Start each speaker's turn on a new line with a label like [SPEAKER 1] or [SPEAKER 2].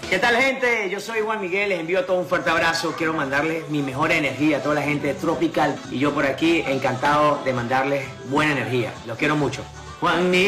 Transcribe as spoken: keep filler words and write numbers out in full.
[SPEAKER 1] ¿Qué tal, gente? Yo soy Juan Miguel, les envío todo un fuerte abrazo. Quiero mandarles mi mejor energía a toda la gente de Tropical. Y yo por aquí encantado de mandarles buena energía. Los quiero mucho. Juan Miguel.